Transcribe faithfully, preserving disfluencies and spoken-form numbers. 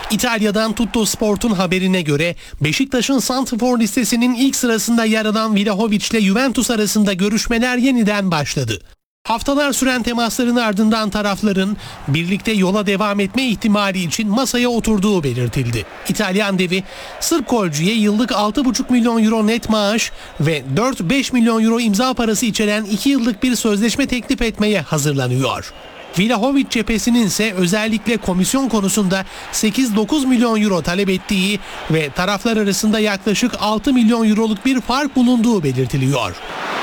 İtalya'dan Tuttosport'un haberine göre Beşiktaş'ın santrfor listesinin ilk sırasında yer alan Vlahovic ile Juventus arasında görüşmeler yeniden başladı. Haftalar süren temasların ardından tarafların birlikte yola devam etme ihtimali için masaya oturduğu belirtildi. İtalyan devi Sırp golcüye yıllık altı buçuk milyon euro net maaş ve dört beş milyon euro imza parası içeren iki yıllık bir sözleşme teklif etmeye hazırlanıyor. Vlahovic cephesinin ise özellikle komisyon konusunda sekiz dokuz milyon euro talep ettiği ve taraflar arasında yaklaşık altı milyon euroluk bir fark bulunduğu belirtiliyor.